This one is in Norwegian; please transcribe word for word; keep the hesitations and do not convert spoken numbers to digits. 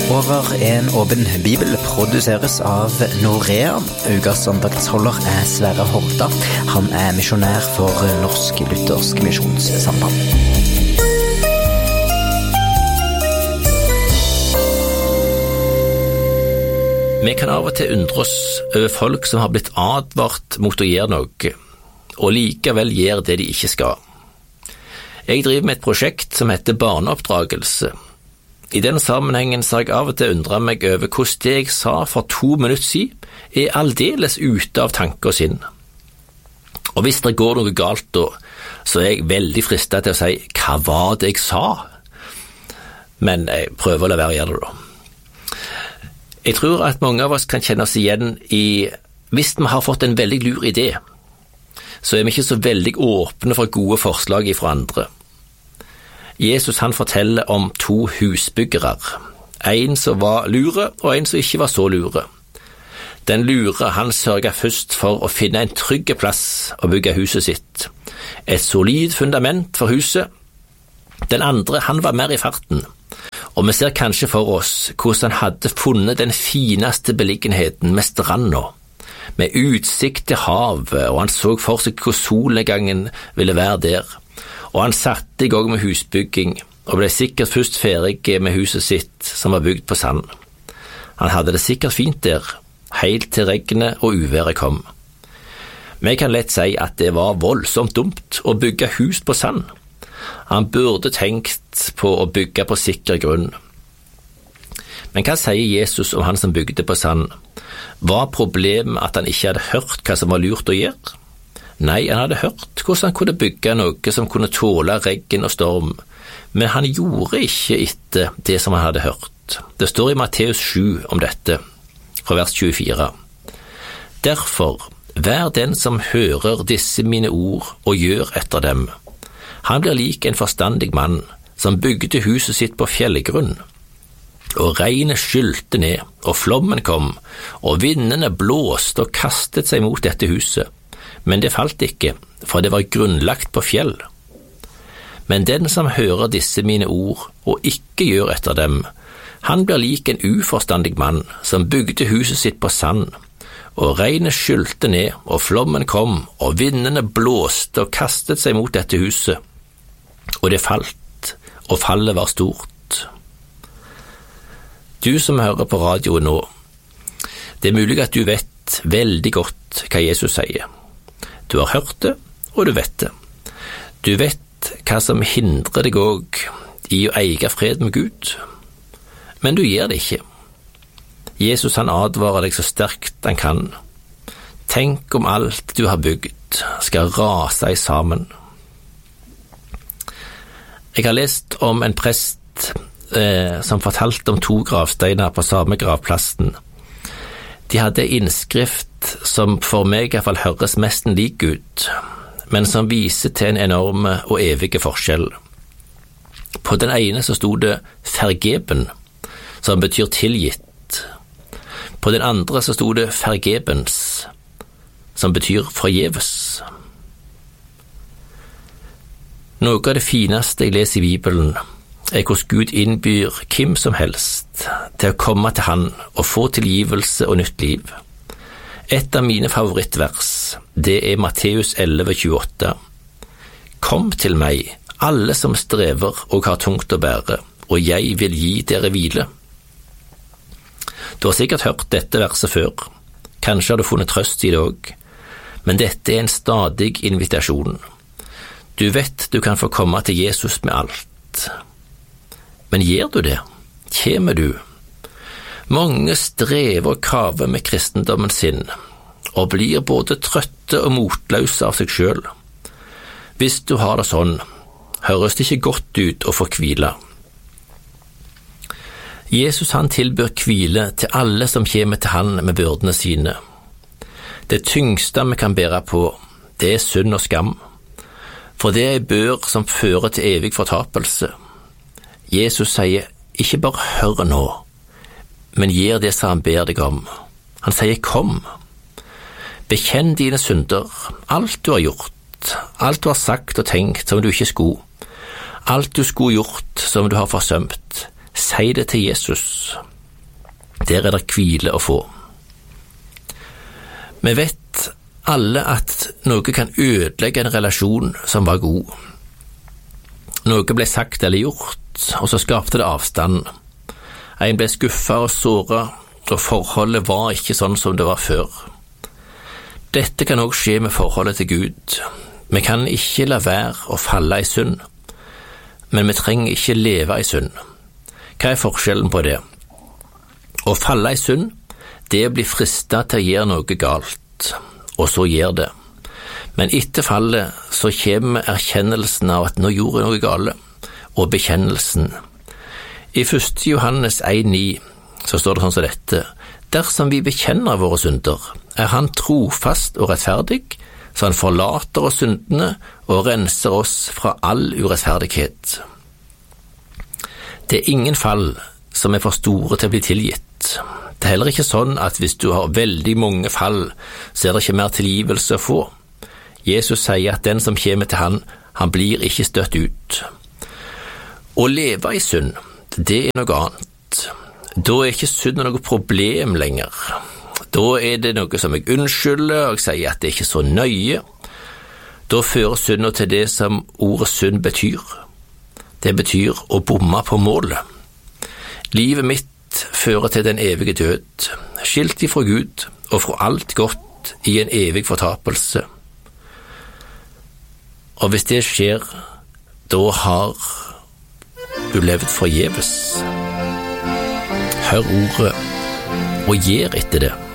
Over en åpen bibel produseres av Norea. Ukas andaktsholder er Sverre Holta. Han er misjonær for Norsk Luthersk Misjonssamband. Vi kan av og til undre oss over folk som har blitt advart mot å gjøre noe, og likevel gjør det de ikke skal. Jeg driver med et prosjekt som heter barneoppdragelse. I den sammenhengen så har jeg av og til undret meg over hvordan det jeg sa for to minutter siden er aldeles ute av tanke og sinn. Og hvis det går noe galt da, så er jeg veldig fristet til å si «Hva var det jeg sa?» Men jeg prøver å la være å gjøre det da. Jeg tror at mange av oss kan kjenne oss igjen i hvis vi har fått en veldig lur idé, så er vi ikke så veldig åpne for gode forslag fra andre. Jesus han forteller om to husbyggere, en som var lure og en som ikke var så lure. Den lure han sørget først for å finne en trygg plass å bygge huset sitt, et solid fundament for huset. Den andre han var mer i farten, og vi ser kanskje for oss hvordan han hadde funnet den fineste beliggenheten med stranda, med utsikt til havet, og han så for seg hvor solnedgangen ville være der. Og han satte i gang med husbygging, og ble sikkert først ferdig med huset sitt, som var bygd på sand. Han hadde det sikkert fint der, helt til regnet og uværet kom. Vi kan lett si at det var voldsomt dumt å bygge hus på sand. Han burde tenkt på å bygge på sikker grunn. Men hva sier Jesus om han som bygde på sand? Var problemet at han ikke hadde hørt hva som var lurt å gjøre? Nei, han hadde hørt hvordan han kunne bygge noe som kunne tåle regn og storm, men han gjorde ikke etter det som han hadde hørt. Det står i Matteus sju om dette, fra vers tjuefire. Derfor, vær den som hører disse mine ord og gjør etter dem. Han blir lik en forstandig mann som bygde huset sitt på fjellgrunn. Og regnet skylte ned, og flommen kom, og vindene blåste og kastet seg mot dette huset. Men det falt ikke, for det var grunnlagt på fjell. Men den som hører disse mine ord, og ikke gjør etter dem, han blir lik en uforstandig mann, som bygde huset sitt på sand, og regnet skylte ned, og flommen kom, og vindene blåste og kastet seg mot dette huset. Og det falt, og fallet var stort. Du som hører på radio nå, det er mulig at du vet veldig godt hva Jesus sier. Du har hørt det, og du vet det. Du vet hva som hindrer deg også i å eie fred med Gud, men du gjør det ikke. Jesus han advarer deg så sterkt han kan. Tenk om alt du har bygd skal rase i sammen. Jeg har lest om en prest eh, som fortalte om to gravsteiner på samme gravplassen. De hadde innskrift som for meg i hvert fall høres nesten lik ut, men som viser til en enorm og evig forskjell. På den ene så stod det «vergeben», som betyr tilgitt. På den andre så stod det «vergebens», som betyr forgjeves. Noe av det fineste jeg leser i Bibelen er hvordan Gud innbyr hvem som helst til å komme til han og få tilgivelse og nytt liv. Et av mine favorittvers, det er Matteus elleve tjueåtte. Kom til meg, alle som strever og har tungt å bære, og jeg vil gi dere hvile. Du har sikkert hørt dette verset før. Kanskje har du funnet trøst i det også, men dette er en stadig invitasjon. Du vet du kan få komme til Jesus med alt. Men gjør du det? Kjemer du? Mange strever og kaver med kristendommen sin, og blir både trøtte og motløse av seg selv. Hvis du har det sånn, høres det ikke godt ut å få hvile. Jesus han tilbyr hvile til alle som kommer til han med byrdene sine. Det tyngste vi kan bære på, det er synd og skam, for det er en bør som fører til evig fortapelse. Jesus sier, ikke bare hør nå, men gjør det som han ber deg om. Han sier, kom. Bekjenn dine synder, alt du har gjort, alt du har sagt og tenkt som du ikke skulle, alt du skulle gjort som du har forsømt. Si det til Jesus. Der er det hvile å få. Vi vet alle at noe kan ødelegge en relasjon som var god. Noe ble sagt eller gjort, og så skapte det avstand. En ble skuffet og såret, og forholdet var ikke sånn som det var før. Dette kan også skje med forholdet til Gud. Vi kan ikke la være å falle i synd, men vi trenger ikke leve i synd. Hva er forskjellen på det? Å falle i synd, det er å bli fristet til å gjøre noe galt, og så gjør det. Men etter fallet så kommer erkjennelsen av at nå gjorde jeg noe gale, og bekjennelsen. I første Johannes en ni så står det sånn som dette: dersom vi bekjenner våre synder, er han trofast og rettferdig, så han forlater oss syndene og renser oss fra all urettferdighet. Det er ingen fall som er for store til å bli tilgitt. Det er heller ikke sånn at hvis du har veldig mange fall, så er det ikke mer tilgivelse å få. Jesus sier at den som kommer til han, han blir ikke støtt ut. Å leve i synd, det er noe annet. Da er ikke synd noe problem lenger. Da er det noe som jeg unnskylder, og jeg sier at det er ikke så nøye. Da fører synden til det som ordet synd betyr. Det betyr å bomme på målet. Livet mitt fører til den evige død, skilt ifra Gud og fra alt godt i en evig fortapelse. Og hvis det skjer, da har du levd forgjeves. Hør ordet og gjør etter det.